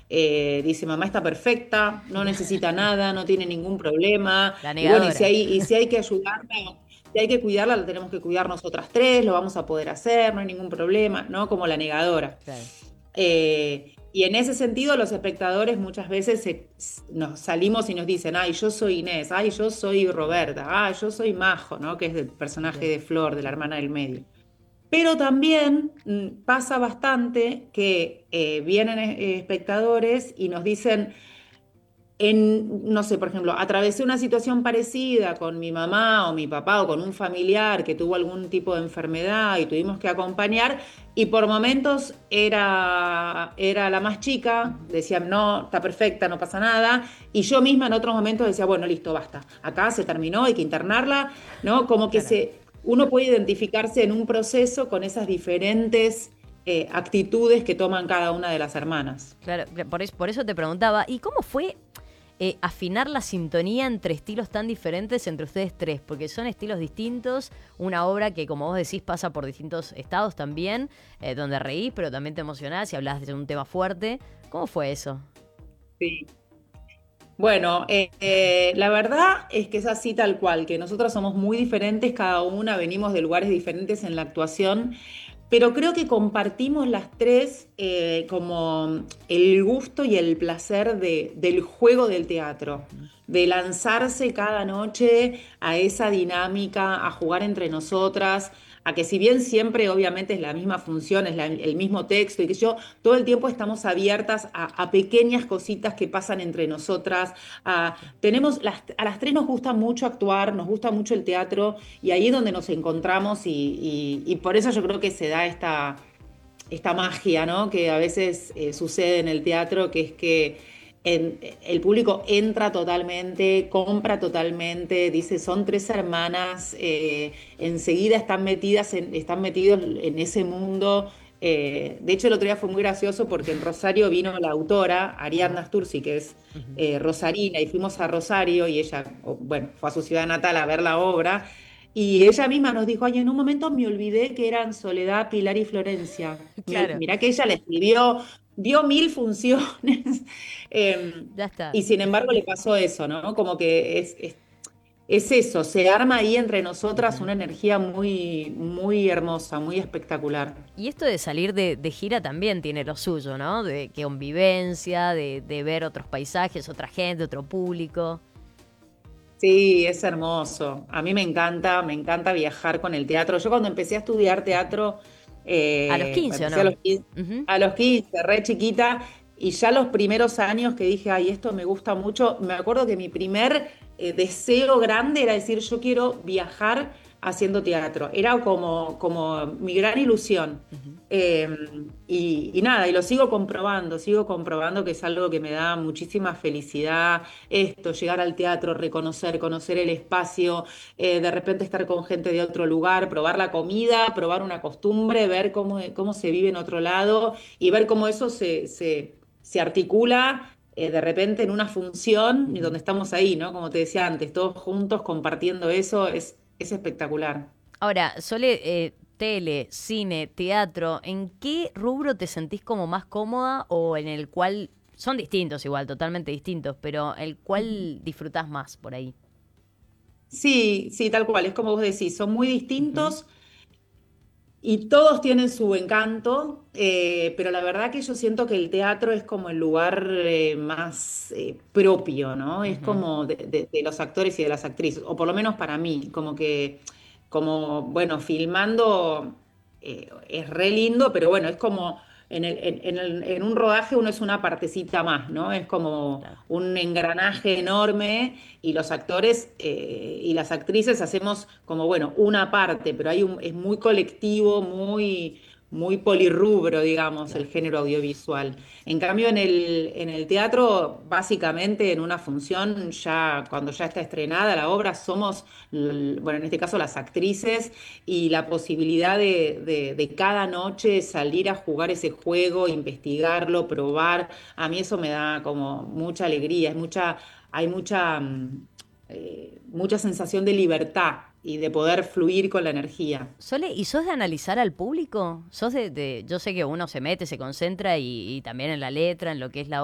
dice, mamá está perfecta, no necesita nada, no tiene ningún problema. La Y bueno, negadora. y si hay que ayudarla, si hay que cuidarla, la tenemos que cuidar nosotras tres, lo vamos a poder hacer, no hay ningún problema, ¿no? Como la negadora. Claro. Y en ese sentido, los espectadores muchas veces nos salimos y nos dicen, ay, yo soy Inés, ay, yo soy Roberta, ay, yo soy Majo, ¿no? Que es el personaje Bien. de Flor, de la hermana del medio. Pero también pasa bastante que vienen espectadores y nos dicen, no sé, por ejemplo, atravesé una situación parecida con mi mamá o mi papá o con un familiar que tuvo algún tipo de enfermedad y tuvimos que acompañar y por momentos era la más chica, decían, no, está perfecta, no pasa nada, y yo misma en otros momentos decía, bueno, listo, basta, acá se terminó, hay que internarla, ¿no? Como que Claro. uno puede identificarse en un proceso con esas diferentes actitudes que toman cada una de las hermanas. Claro, por eso te preguntaba, ¿y cómo fue afinar la sintonía entre estilos tan diferentes entre ustedes tres? Porque son estilos distintos, una obra que, como vos decís, pasa por distintos estados también, donde reís, pero también te emocionás y hablas de un tema fuerte. ¿Cómo fue eso? Sí. Bueno, la verdad es que es así tal cual, que nosotros somos muy diferentes, cada una venimos de lugares diferentes en la actuación, pero creo que compartimos las tres como el gusto y el placer del juego del teatro, de lanzarse cada noche a esa dinámica, a jugar entre nosotras, a que si bien siempre obviamente es la misma función, es el mismo texto y que yo, todo el tiempo estamos abiertas a pequeñas cositas que pasan entre nosotras. A las tres nos gusta mucho actuar, nos gusta mucho el teatro y ahí es donde nos encontramos y por eso yo creo que se da esta magia, ¿no? Que a veces sucede en el teatro, que es que el público entra totalmente, compra totalmente, dice, son tres hermanas, enseguida están metidos en ese mundo. De hecho, el otro día fue muy gracioso porque en Rosario vino la autora, Ariadna Ajá. Sturzi, que es Ujú. rosarina, y fuimos a Rosario y ella, bueno, fue a su ciudad natal a ver la obra. Y ella misma nos dijo, ay, en un momento me olvidé que eran Soledad, Pilar y Florencia. Claro, Mirá que ella la escribió, dio mil funciones, ya está. y sin embargo le pasó eso, ¿no? Como que es eso, se arma ahí entre nosotras Ujú. una energía muy, muy hermosa, muy espectacular. Y esto de salir de gira también tiene lo suyo, ¿no? De convivencia, de ver otros paisajes, otra gente, otro público. Sí, es hermoso. A mí me encanta viajar con el teatro. Yo cuando empecé a estudiar teatro, A los 15, ¿o empecé a no? los 15, Ujú. a los 15, re chiquita, y ya los primeros años que dije, ay, esto me gusta mucho, me acuerdo que mi primer deseo grande era decir, yo quiero viajar haciendo teatro. Era como mi gran ilusión. Ujú. Eh, y nada, y lo sigo comprobando que es algo que me da muchísima felicidad esto, llegar al teatro, reconocer, conocer el espacio, de repente estar con gente de otro lugar, probar la comida, probar una costumbre, ver cómo se vive en otro lado y ver cómo eso se articula de repente en una función y Ujú. donde estamos ahí, ¿no? Como te decía antes, todos juntos compartiendo eso es espectacular. Ahora, Sole, tele, cine, teatro, ¿en qué rubro te sentís como más cómoda o en el cual son distintos igual, totalmente distintos, pero el cual disfrutás más por ahí? Sí, sí, tal cual, es como vos decís, son muy Ujú. distintos. Y todos tienen su encanto, pero la verdad que yo siento que el teatro es como el lugar más propio, ¿no? Es Ujú. como de los actores y de las actrices, o por lo menos para mí, como, bueno, filmando es re lindo, pero bueno, es como en un rodaje uno es una partecita más, ¿no? Es como Claro. un engranaje enorme y los actores y las actrices hacemos como, bueno, una parte, pero es muy colectivo, muy polirrubro, digamos, el Claro. género audiovisual. En cambio, en el teatro, básicamente en una función, ya cuando ya está estrenada la obra, somos, bueno, en este caso las actrices, y la posibilidad de cada noche salir a jugar ese juego, investigarlo, probar, a mí eso me da como mucha alegría, hay mucha sensación de libertad y de poder fluir con la energía. Sole, ¿y sos de analizar al público? ¿Sos yo sé que uno se mete, se concentra y también en la letra, en lo que es la